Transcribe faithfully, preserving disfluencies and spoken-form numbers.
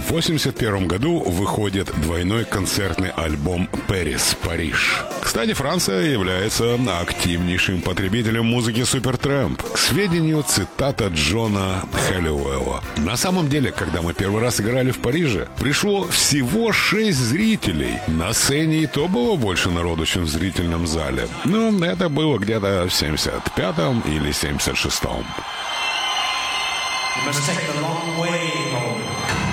В восемьдесят первом году выходит двойной концертный альбом «Пэрис. Париж». Кстати, Франция является активнейшим потребителем музыки Супертрэмп. К сведению, цитата Джона Хэллиуэлла. На самом деле, когда мы первый раз играли в Париже, пришло всего шесть зрителей. На сцене и то было больше народу, чем в зрительном зале. Ну, это было где-то в семьдесят пятом или семьдесят шестом. You must take the long way home.